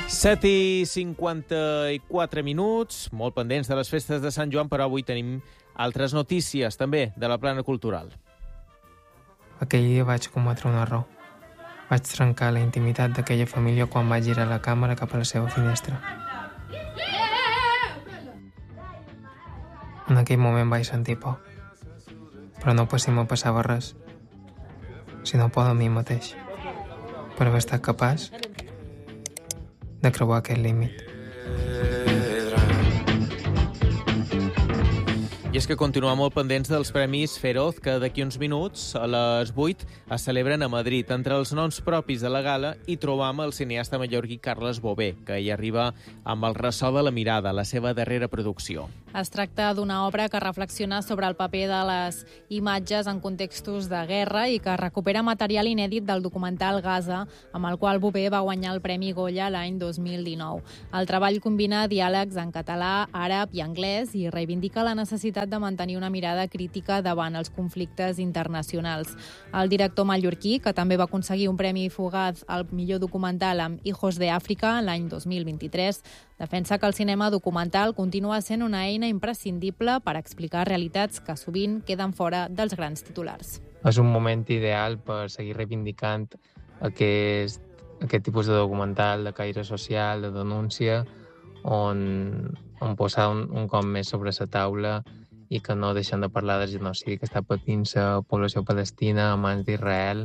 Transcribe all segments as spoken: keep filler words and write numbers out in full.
set i cinquanta-quatre minuts, molt pendents de les festes de Sant Joan, però avui tenim altres notícies, també, de la plana cultural. Aquell dia vaig cometre un error. Vaig trencar la intimitat d'aquella família quan vaig girar la càmera cap a la seva finestra. En aquell moment vaig sentir por, però no per si me passava res, sinó por de mi mateix, per haver estat capaç de creuar aquest límit. I és que continuem molt pendents dels Premis Feroz, que d'aquí uns minuts, a les vuit, es celebren a Madrid. Entre els noms propis de la gala hi trobam el cineasta mallorquí Carles Bové, que hi arriba amb El ressò de la mirada, la seva darrera producció. Es tracta d'una obra que reflexiona sobre el paper de les imatges en contextos de guerra i que recupera material inèdit del documental Gaza, amb el qual Bové va guanyar el Premi Goya l'any dos mil dinou. El treball combina diàlegs en català, àrab i anglès i reivindica la necessitat de mantenir una mirada crítica davant els conflictes internacionals. El director mallorquí, que també va aconseguir un premi fugaz al millor documental amb Hijos de África l'any dos mil vint-i-tres, defensa que el cinema documental continua sent una eina imprescindible per explicar realitats que sovint queden fora dels grans titulars. És un moment ideal per seguir reivindicant aquest, aquest tipus de documental de caire social, de denúncia, on, on posar un, un cop més sobre la taula i que no deixen de parlar del genocidi que està patint la població palestina a mans d'Israel.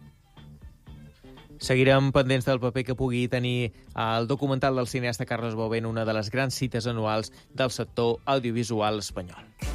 Seguirem pendents del paper que pugui tenir el documental del cineasta Carles Bové en una de les grans cites anuals del sector audiovisual espanyol.